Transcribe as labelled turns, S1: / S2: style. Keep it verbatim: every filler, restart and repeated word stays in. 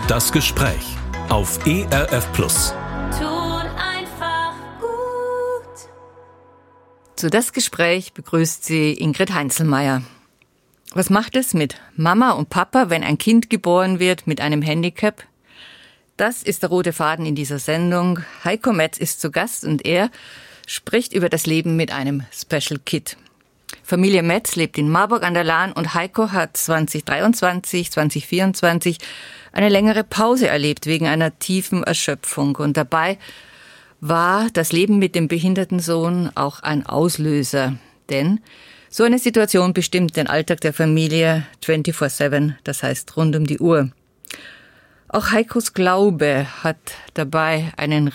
S1: Das Gespräch auf E R F Plus.
S2: Tut einfach gut.
S3: Zu Das Gespräch begrüßt sie Ingrid Heinzelmeier. Was macht es mit Mama und Papa, wenn ein Kind geboren wird mit einem Handicap? Das ist der rote Faden in dieser Sendung. Heiko Metz ist zu Gast und er spricht über das Leben mit einem Special Kid. Familie Metz lebt in Marburg an der Lahn und Heiko hat zwanzig dreiundzwanzig, zwanzig vierundzwanzig eine längere Pause erlebt wegen einer tiefen Erschöpfung. Und dabei war das Leben mit dem behinderten Sohn auch ein Auslöser. Denn so eine Situation bestimmt den Alltag der Familie vierundzwanzig sieben, das heißt rund um die Uhr. Auch Heikos Glaube hat dabei einen